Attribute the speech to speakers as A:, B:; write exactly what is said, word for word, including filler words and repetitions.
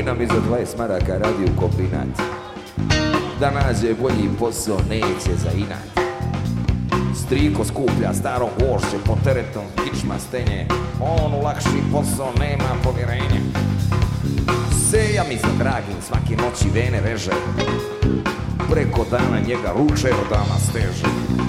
A: Godina mi za dvadeset maraka radi u kombinat. Da nađe bolji posao neće za inat. Striko skuplja staro gvožđe po teretom kičma stenje. On u lakši posao nema povjerenja. Seja mi za dragim svake noći vene reže. Preko dana njega ruče od dana steže.